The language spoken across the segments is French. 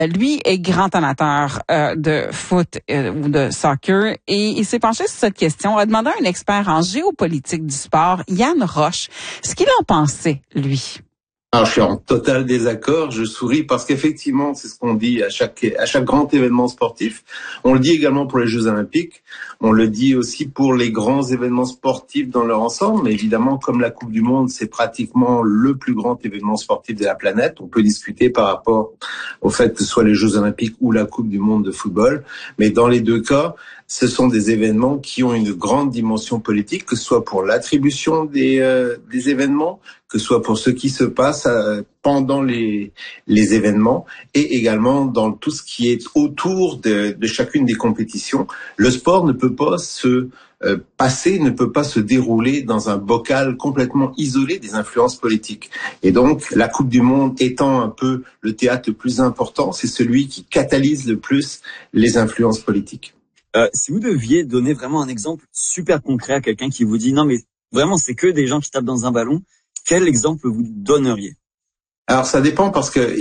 Lui est grand amateur de foot ou de soccer et il s'est penché sur cette question. On a demandé à un expert en géopolitique du sport, Yann Roche, ce qu'il en pensait, lui. Alors, je suis en total désaccord. Je souris parce qu'effectivement, c'est ce qu'on dit à chaque grand événement sportif. On le dit également pour les Jeux Olympiques. On le dit aussi pour les grands événements sportifs dans leur ensemble. Mais évidemment, comme la Coupe du Monde, c'est pratiquement le plus grand événement sportif de la planète. On peut discuter par rapport au fait que ce soit les Jeux Olympiques ou la Coupe du Monde de football. Mais dans les deux cas, ce sont des événements qui ont une grande dimension politique, que ce soit pour l'attribution des événements, que ce soit pour ce qui se passe pendant les événements et également dans tout ce qui est autour de chacune des compétitions. Le sport ne peut pas se passer, ne peut pas se dérouler dans un bocal complètement isolé des influences politiques. Et donc, la Coupe du Monde étant un peu le théâtre le plus important, c'est celui qui catalyse le plus les influences politiques. Si vous deviez donner vraiment un exemple super concret à quelqu'un qui vous dit non mais vraiment c'est que des gens qui tapent dans un ballon, quel exemple vous donneriez? Alors ça dépend parce que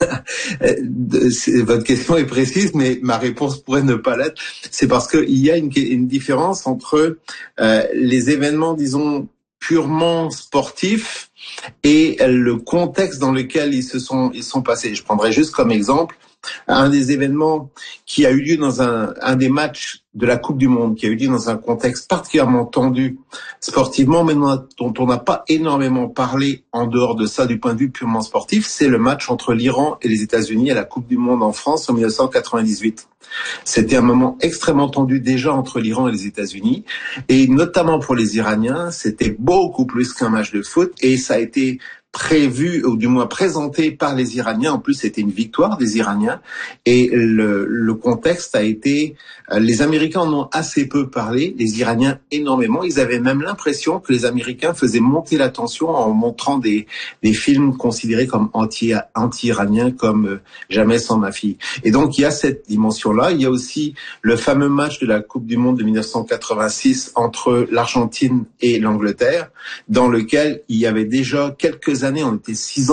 votre question est précise, mais ma réponse pourrait ne pas l'être. C'est parce qu'il y a une différence entre les événements, disons, purement sportifs et le contexte dans lequel ils sont passés. Je prendrai juste comme exemple un des événements qui a eu lieu dans un des matchs de la Coupe du Monde, qui a eu lieu dans un contexte particulièrement tendu sportivement, mais dont on n'a pas énormément parlé en dehors de ça du point de vue purement sportif, c'est le match entre l'Iran et les États-Unis à la Coupe du Monde en France en 1998. C'était un moment extrêmement tendu déjà entre l'Iran et les États-Unis, et notamment pour les Iraniens, c'était beaucoup plus qu'un match de foot, et ça a été prévu, ou du moins présenté par les Iraniens. En plus, c'était une victoire des Iraniens. Et le contexte a été... Les Américains en ont assez peu parlé, les Iraniens énormément. Ils avaient même l'impression que les Américains faisaient monter la tension en montrant des films considérés comme anti-iraniens, comme Jamais sans ma fille. Et donc, il y a cette dimension-là. Il y a aussi le fameux match de la Coupe du Monde de 1986 entre l'Argentine et l'Angleterre, dans lequel il y avait déjà quelques années, on était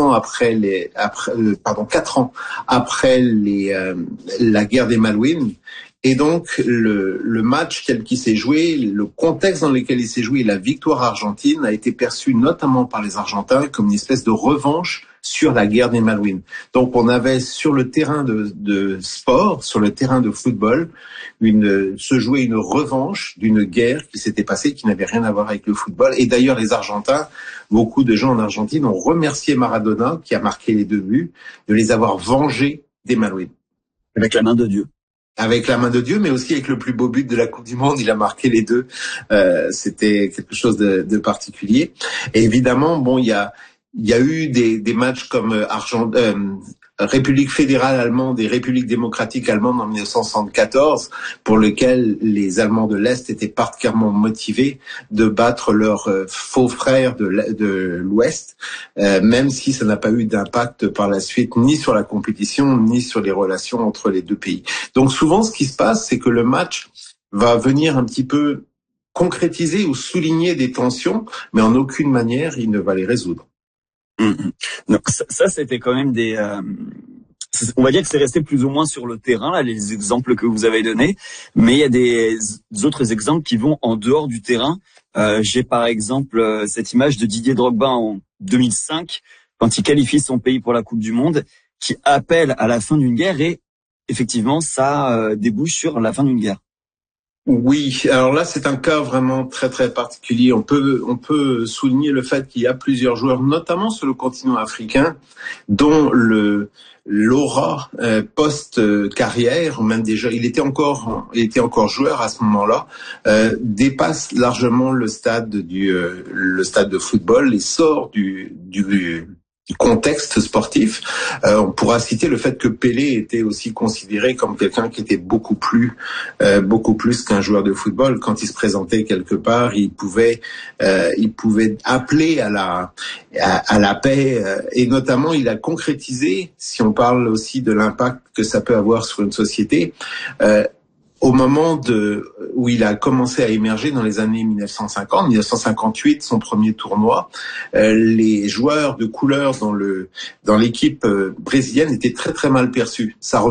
4 ans après la guerre des Malouines. Et donc, le match tel qu'il s'est joué, le contexte dans lequel il s'est joué, la victoire argentine a été perçue notamment par les Argentins comme une espèce de revanche sur la guerre des Malouines. Donc, on avait sur le terrain de sport, sur le terrain de football, se jouait une revanche d'une guerre qui s'était passée, qui n'avait rien à voir avec le football. Et d'ailleurs, les Argentins, beaucoup de gens en Argentine ont remercié Maradona, qui a marqué les 2 buts, de les avoir vengés des Malouines. Avec la main de Dieu. Avec la main de Dieu, mais aussi avec le plus beau but de la Coupe du Monde, il a marqué les 2. C'était quelque chose de particulier. Et évidemment, bon, il y a eu des matchs comme République fédérale allemande et République démocratique allemande en 1974, pour lequel les Allemands de l'Est étaient particulièrement motivés de battre leurs faux frères de l'Ouest, même si ça n'a pas eu d'impact par la suite ni sur la compétition ni sur les relations entre les deux pays. Donc souvent, ce qui se passe, c'est que le match va venir un petit peu concrétiser ou souligner des tensions, mais en aucune manière il ne va les résoudre. Donc ça c'était quand même on va dire que c'est resté plus ou moins sur le terrain, là, les exemples que vous avez donnés, mais il y a des autres exemples qui vont en dehors du terrain. J'ai par exemple cette image de Didier Drogba en 2005, quand il qualifie son pays pour la Coupe du Monde, qui appelle à la fin d'une guerre, et effectivement ça débouche sur la fin d'une guerre. Oui, alors là c'est un cas vraiment très très particulier. On peut souligner le fait qu'il y a plusieurs joueurs, notamment sur le continent africain, dont l'aura post-carrière, même déjà, il était encore joueur à ce moment-là, dépasse largement le stade de football et sort du contexte sportif. On pourra citer le fait que Pelé était aussi considéré comme quelqu'un qui était beaucoup plus qu'un joueur de football. Quand il se présentait quelque part, il pouvait appeler à la paix, et notamment il a concrétisé, si on parle aussi de l'impact que ça peut avoir sur une société, au moment où il a commencé à émerger dans les années 1950, 1958, son premier tournoi, les joueurs de couleur dans l'équipe brésilienne étaient très très mal perçus. Ça